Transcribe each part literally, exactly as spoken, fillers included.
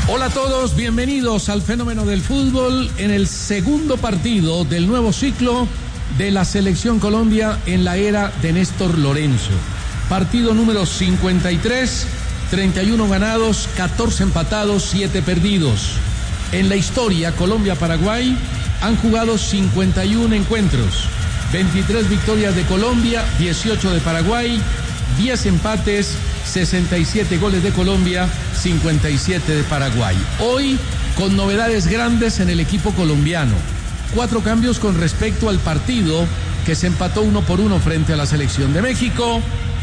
Hola a todos, bienvenidos al Fenómeno del Fútbol en el segundo partido del nuevo ciclo de la Selección Colombia en la era de Néstor Lorenzo. Partido número cincuenta y tres, treinta y uno ganados, catorce empatados, siete perdidos. En la historia, Colombia-Paraguay han jugado cincuenta y uno encuentros, veintitrés victorias de Colombia, dieciocho de Paraguay, diez empates, sesenta y siete goles de Colombia, cincuenta y siete de Paraguay. Hoy, con novedades grandes en el equipo colombiano. Cuatro cambios con respecto al partido que se empató uno por uno frente a la selección de México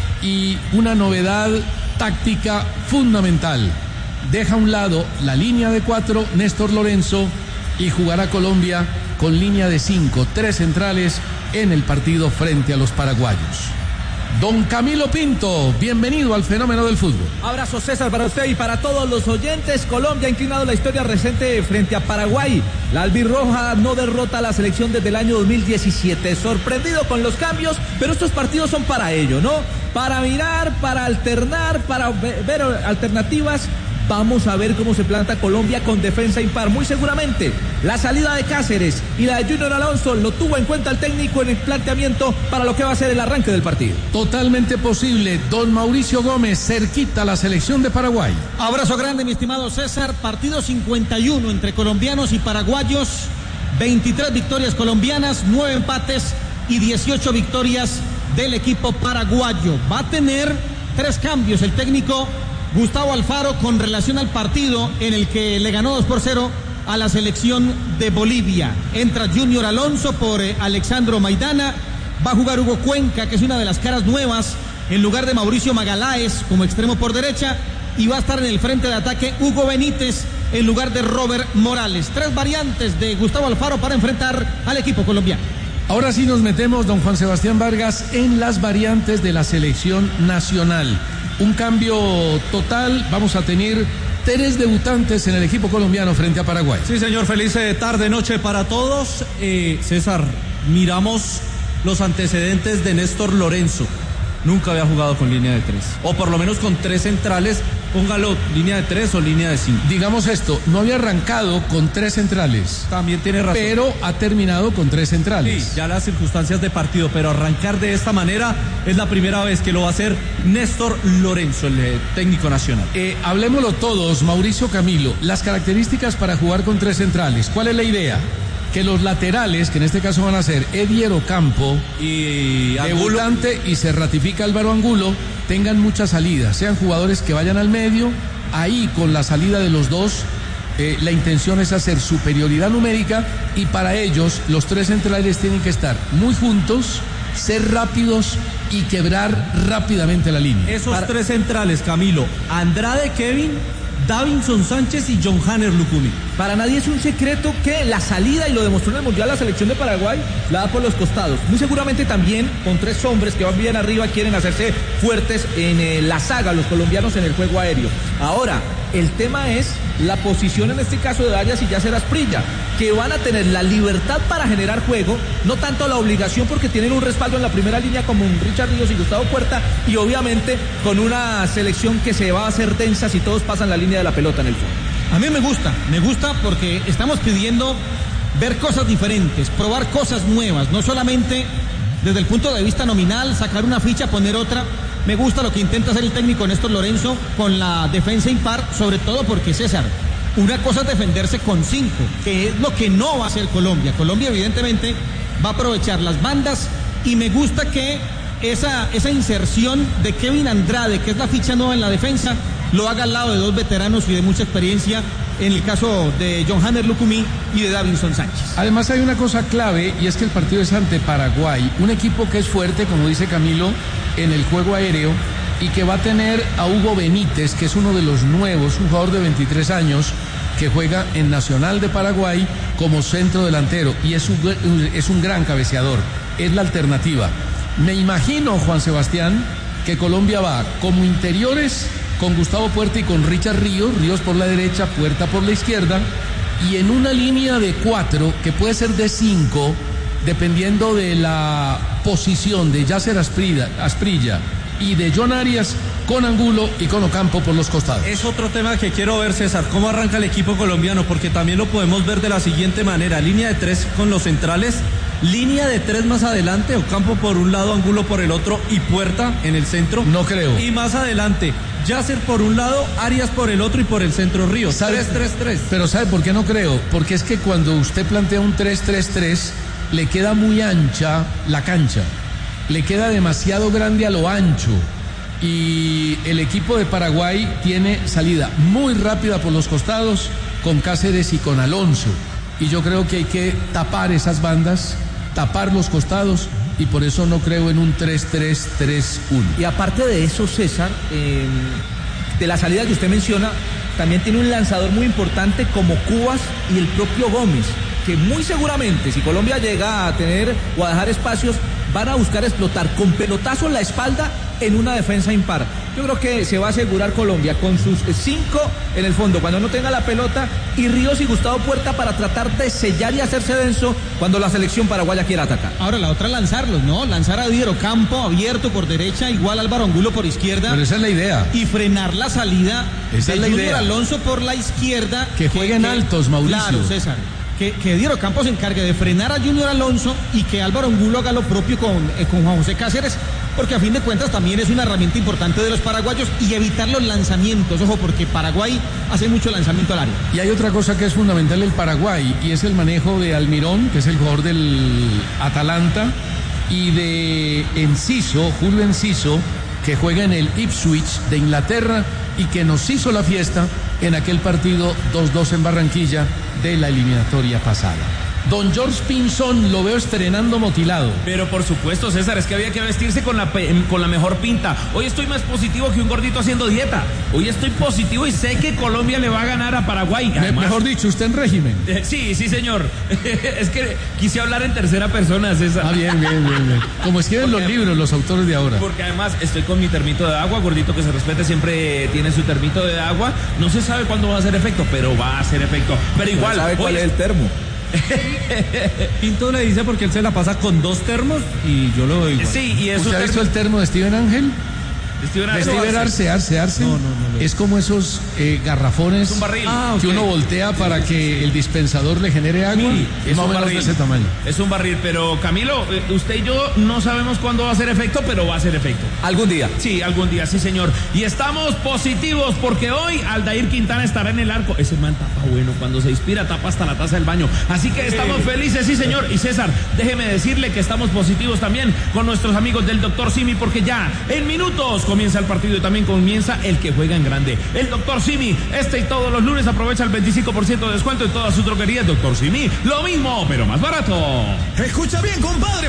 y una novedad táctica fundamental. Deja a un lado la línea de cuatro, Néstor Lorenzo, y jugará Colombia con línea de cinco, tres centrales en el partido frente a los paraguayos. Don Camilo Pinto, bienvenido al Fenómeno del Fútbol. Abrazo, César, para usted y para todos los oyentes. Colombia ha inclinado la historia reciente frente a Paraguay. La albirroja no derrota a la selección desde el año dos mil diecisiete. Sorprendido con los cambios, pero estos partidos son para ello, ¿no? Para mirar, para alternar, para ver alternativas. Vamos a ver cómo se planta Colombia con defensa impar. Muy seguramente la salida de Cáceres y la de Junior Alonso lo tuvo en cuenta el técnico en el planteamiento para lo que va a ser el arranque del partido. Totalmente posible. Don Mauricio Gómez, cerquita a la selección de Paraguay. Abrazo grande, mi estimado César. Partido cincuenta y uno entre colombianos y paraguayos. veintitrés victorias colombianas, nueve empates y dieciocho victorias del equipo paraguayo. Va a tener tres cambios el técnico Gustavo Alfaro con relación al partido en el que le ganó dos por cero a la selección de Bolivia. Entra Junior Alonso por eh, Alexandro Maidana. Va a jugar Hugo Cuenca, que es una de las caras nuevas, en lugar de Mauricio Magaláes como extremo por derecha. Y va a estar en el frente de ataque Hugo Benítez en lugar de Robert Morales. Tres variantes de Gustavo Alfaro para enfrentar al equipo colombiano. Ahora sí nos metemos, don Juan Sebastián Vargas, en las variantes de la selección nacional. Un cambio total, vamos a tener tres debutantes en el equipo colombiano frente a Paraguay. Sí, señor, feliz tarde, noche para todos. Eh, César, miramos los antecedentes de Néstor Lorenzo. Nunca había jugado con línea de tres, o por lo menos con tres centrales. Póngalo, línea de tres o línea de cinco. Digamos esto, no había arrancado con tres centrales. También tiene razón. Pero ha terminado con tres centrales. Sí, ya las circunstancias de partido, pero arrancar de esta manera es la primera vez que lo va a hacer Néstor Lorenzo, el eh, técnico nacional. Eh, hablemoslo todos, Mauricio Camilo. Las características para jugar con tres centrales. ¿Cuál es la idea? Que los laterales, que en este caso van a ser Edier Ocampo y debutante, y se ratifica Álvaro Angulo, tengan muchas salidas, sean jugadores que vayan al medio. Ahí con la salida de los dos, eh, la intención es hacer superioridad numérica, y para ellos los tres centrales tienen que estar muy juntos, ser rápidos y quebrar rápidamente la línea. Esos para... tres centrales, Camilo: Andrade Kevin, Davinson Sánchez y John Hanner Lucumí. Para nadie es un secreto que la salida, y lo demostró en el Mundial la selección de Paraguay, la da por los costados. Muy seguramente también con tres hombres que van bien arriba quieren hacerse fuertes en eh, la saga, los colombianos en el juego aéreo. Ahora, el tema es la posición en este caso de Arias y Yasser Asprilla, que van a tener la libertad para generar juego, no tanto la obligación, porque tienen un respaldo en la primera línea como un Richard Ríos y Gustavo Puerta, y obviamente con una selección que se va a hacer densa si todos pasan la línea de la pelota en el fondo. A mí me gusta, me gusta porque estamos pidiendo ver cosas diferentes, probar cosas nuevas, no solamente desde el punto de vista nominal, sacar una ficha, poner otra. Me gusta lo que intenta hacer el técnico Néstor Lorenzo con la defensa impar, sobre todo porque, César, una cosa es defenderse con cinco, que es lo que no va a hacer Colombia. Colombia evidentemente va a aprovechar las bandas, y me gusta que esa, esa inserción de Kevin Andrade, que es la ficha nueva en la defensa, lo haga al lado de dos veteranos y de mucha experiencia, en el caso de John Hanner Lucumí y de Davinson Sánchez. Además hay una cosa clave, y es que el partido es ante Paraguay, un equipo que es fuerte, como dice Camilo, en el juego aéreo, y que va a tener a Hugo Benítez, que es uno de los nuevos, un jugador de veintitrés años, que juega en Nacional de Paraguay como centro delantero, y es un, es un gran cabeceador, es la alternativa. Me imagino, Juan Sebastián, que Colombia va como interiores con Gustavo Puerta y con Richard Ríos, Ríos por la derecha, Puerta por la izquierda, y en una línea de cuatro, que puede ser de cinco, dependiendo de la posición de Yasser Asprilla, Asprilla y de John Arias con Angulo y con Ocampo por los costados. Es otro tema que quiero ver, César, cómo arranca el equipo colombiano, porque también lo podemos ver de la siguiente manera: línea de tres con los centrales, línea de tres más adelante, Ocampo por un lado, Angulo por el otro y Puerta en el centro. No creo. Y más adelante, Yasser por un lado, Arias por el otro y por el centro Ríos. tres tres tres. Pero ¿sabe por qué no creo? Porque es que cuando usted plantea un tres tres tres, le queda muy ancha la cancha, le queda demasiado grande a lo ancho. Y el equipo de Paraguay tiene salida muy rápida por los costados con Cáceres y con Alonso. Y yo creo que hay que tapar esas bandas, tapar los costados, y por eso no creo en un tres tres tres uno. Y aparte de eso, César, eh, de la salida que usted menciona, también tiene un lanzador muy importante como Cubas y el propio Gómez, que muy seguramente, si Colombia llega a tener o a dejar espacios, van a buscar explotar con pelotazo en la espalda en una defensa impar. Yo creo que se va a asegurar Colombia con sus cinco en el fondo cuando no tenga la pelota, y Ríos y Gustavo Puerta para tratar de sellar y hacerse denso cuando la selección paraguaya quiera atacar. Ahora la otra, lanzarlos, ¿no? Lanzar a Diego Campo abierto por derecha, igual Álvaro Angulo por izquierda. Pero esa es la idea. Y frenar la salida esa de es la Junior idea. Alonso por la izquierda. Que jueguen que, altos, Mauricio. Claro, César. Que, que Diego Campos se encargue de frenar a Junior Alonso y que Álvaro Angulo haga lo propio con, eh, con Juan José Cáceres, porque a fin de cuentas también es una herramienta importante de los paraguayos, y evitar los lanzamientos, ojo, porque Paraguay hace mucho lanzamiento al área. Y hay otra cosa que es fundamental en Paraguay, y es el manejo de Almirón, que es el jugador del Atalanta, y de Enciso, Julio Enciso, que juega en el Ipswich de Inglaterra y que nos hizo la fiesta en aquel partido dos dos en Barranquilla de la eliminatoria pasada. Don George Pinzón lo veo estrenando motilado. Pero por supuesto, César, es que había que vestirse con la, con la mejor pinta. Hoy estoy más positivo que un gordito haciendo dieta. Hoy estoy positivo y sé que Colombia le va a ganar a Paraguay. Además, mejor dicho, usted en régimen. Eh, sí, sí, señor. Es que quise hablar en tercera persona, César. Ah, bien, bien, bien, bien. Como escriben porque, los libros, los autores de ahora. Porque además estoy con mi termito de agua. Gordito que se respete siempre tiene su termito de agua. No se sabe cuándo va a hacer efecto, pero va a hacer efecto. Pero igual. ¿No sabe cuál hoy... es el termo? Pinto le dice porque él se la pasa con dos termos y yo lo doy igual. Sí, y eso. ¿Usted ha visto el termo de Steven Ángel? Steven Arce. Steven Arce, Arce, Arce. No, no, no. Es como esos eh, garrafones. Es un barril. Ah, okay. Que uno voltea para que el dispensador le genere agua. Sí, es más un o menos barril. de ese tamaño. Es un barril, pero Camilo, usted y yo no sabemos cuándo va a hacer efecto, pero va a hacer efecto. ¿Algún día? Sí, algún día, sí, señor. Y estamos positivos porque hoy Aldair Quintana estará en el arco. Ese man tapa bueno, cuando se inspira tapa hasta la taza del baño. Así que estamos felices, sí, señor. Y César, déjeme decirle que estamos positivos también con nuestros amigos del doctor Simi, porque ya en minutos comienza el partido y también comienza el que juega en grande. El doctor Simi, este y todos los lunes aprovecha el veinticinco por ciento de descuento en todas sus droguerías. doctor Simi, lo mismo, pero más barato. Escucha bien, compadre.